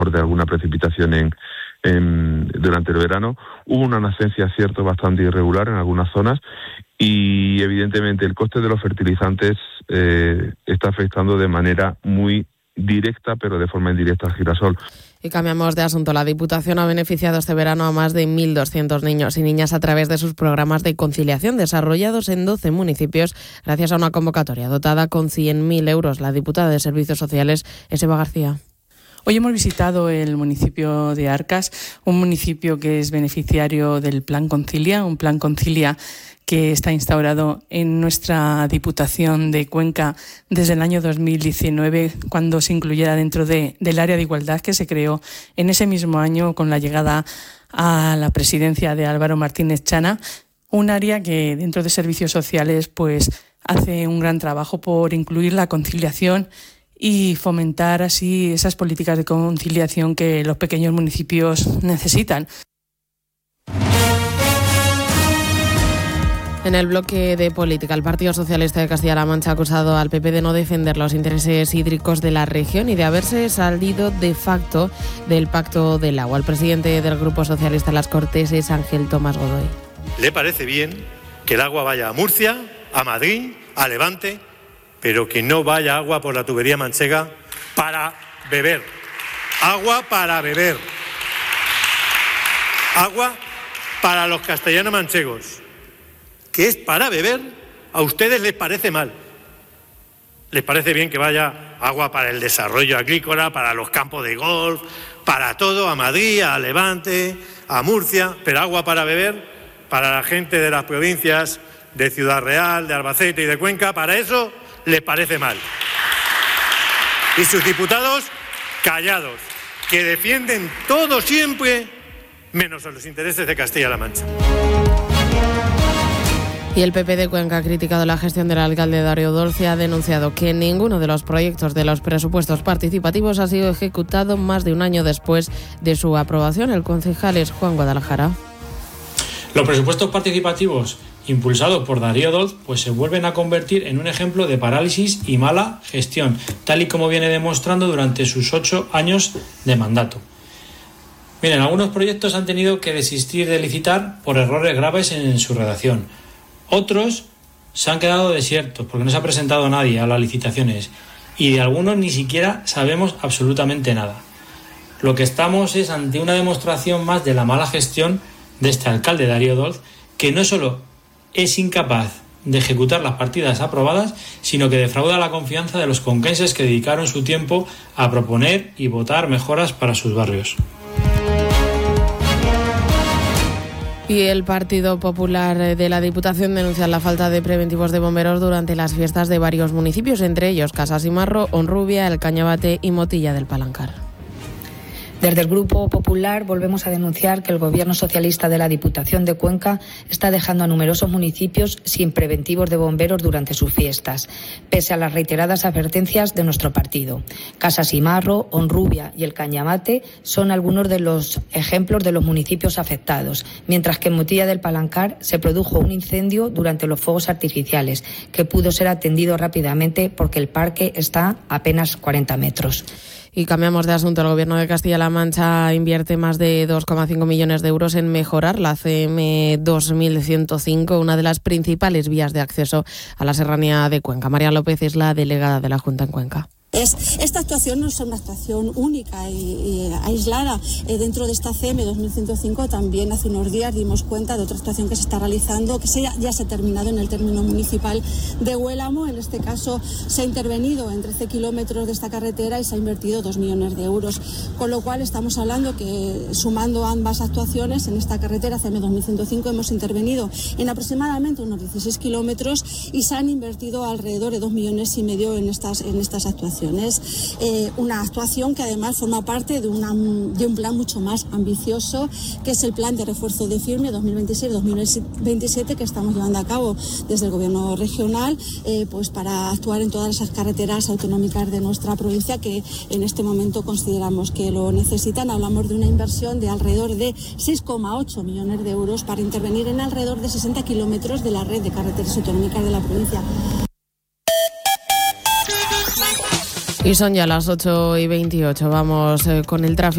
de alguna precipitación durante el verano. Hubo una nacencia, cierto, bastante irregular en algunas zonas y evidentemente el coste de los fertilizantes está afectando de manera muy directa, pero de forma indirecta al girasol. Y cambiamos de asunto. La Diputación ha beneficiado este verano a más de 1.200 niños y niñas a través de sus programas de conciliación desarrollados en 12 municipios gracias a una convocatoria dotada con 100.000 euros. La diputada de Servicios Sociales es Eva García. Hoy hemos visitado el municipio de Arcas, un municipio que es beneficiario del Plan Concilia, un Plan Concilia que está instaurado en nuestra Diputación de Cuenca desde el año 2019, cuando se incluyera dentro del área de igualdad que se creó en ese mismo año con la llegada a la presidencia de Álvaro Martínez Chana, un área que dentro de Servicios Sociales pues hace un gran trabajo por incluir la conciliación y fomentar así esas políticas de conciliación que los pequeños municipios necesitan. En el bloque de política, el Partido Socialista de Castilla-La Mancha ha acusado al PP de no defender los intereses hídricos de la región y de haberse salido de facto del Pacto del Agua. El presidente del Grupo Socialista en Las Cortes es Ángel Tomás Godoy. ¿Le parece bien que el agua vaya a Murcia, a Madrid, a Levante, pero que no vaya agua por la tubería manchega para beber? Agua para beber. Agua para los castellanos manchegos. Que es para beber, a ustedes les parece mal. Les parece bien que vaya agua para el desarrollo agrícola, para los campos de golf, para todo, a Madrid, a Levante, a Murcia, pero agua para beber, para la gente de las provincias de Ciudad Real, de Albacete y de Cuenca, para eso les parece mal. Y sus diputados callados, que defienden todo siempre, menos a los intereses de Castilla-La Mancha. Y el PP de Cuenca ha criticado la gestión del alcalde Darío Dolce. Ha denunciado que ninguno de los proyectos de los presupuestos participativos ha sido ejecutado más de un año después de su aprobación. El concejal es Juan Guadalajara. Los presupuestos participativos impulsados por Darío Dolce pues se vuelven a convertir en un ejemplo de parálisis y mala gestión, tal y como viene demostrando durante sus 8 años de mandato. Miren, algunos proyectos han tenido que desistir de licitar por errores graves en su redacción. Otros se han quedado desiertos porque no se ha presentado nadie a las licitaciones y de algunos ni siquiera sabemos absolutamente nada. Lo que estamos es ante una demostración más de la mala gestión de este alcalde Darío Dolce, que no solo es incapaz de ejecutar las partidas aprobadas, sino que defrauda la confianza de los conquenses que dedicaron su tiempo a proponer y votar mejoras para sus barrios. Y el Partido Popular de la Diputación denuncia la falta de preventivos de bomberos durante las fiestas de varios municipios, entre ellos Casas y Marro, Honrubia, El Cañabate y Motilla del Palancar. Desde el Grupo Popular volvemos a denunciar que el Gobierno socialista de la Diputación de Cuenca está dejando a numerosos municipios sin preventivos de bomberos durante sus fiestas, pese a las reiteradas advertencias de nuestro partido. Casas y Marro, Honrubia y El Cañamate son algunos de los ejemplos de los municipios afectados, mientras que en Motilla del Palancar se produjo un incendio durante los fuegos artificiales, que pudo ser atendido rápidamente porque el parque está a apenas 40 metros. Y cambiamos de asunto. El Gobierno de Castilla-La Mancha invierte más de 2,5 millones de euros en mejorar la CM 2105, una de las principales vías de acceso a la serranía de Cuenca. María López es la delegada de la Junta en Cuenca. Esta actuación no es una actuación única y aislada. Dentro de esta CM 2105 también hace unos días dimos cuenta de otra actuación que se está realizando, que ya se ha terminado en el término municipal de Huélamo. En este caso se ha intervenido en 13 kilómetros de esta carretera y se ha invertido 2 millones de euros. Con lo cual estamos hablando que sumando ambas actuaciones en esta carretera CM 2105 hemos intervenido en aproximadamente unos 16 kilómetros y se han invertido alrededor de 2,5 millones en estas actuaciones. Una actuación que además forma parte de un plan mucho más ambicioso, que es el plan de refuerzo de Firme 2026-2027 que estamos llevando a cabo desde el Gobierno regional, pues para actuar en todas esas carreteras autonómicas de nuestra provincia que en este momento consideramos que lo necesitan. Hablamos de una inversión de alrededor de 6,8 millones de euros para intervenir en alrededor de 60 kilómetros de la red de carreteras autonómicas de la provincia. Y son ya las 8:28. Vamos con el tráfico.